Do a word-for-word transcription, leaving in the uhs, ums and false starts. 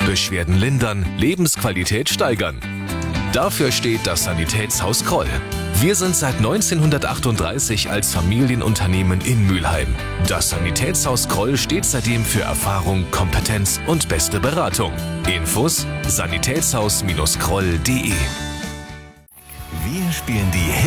Beschwerden lindern, Lebensqualität steigern. Dafür steht das Sanitätshaus Kroll. Wir sind seit neunzehnhundertachtunddreißig als Familienunternehmen in Mülheim. Das Sanitätshaus Kroll steht seitdem für Erfahrung, Kompetenz und beste Beratung. Infos: sanitätshaus Bindestrich kroll punkt de. Wir spielen die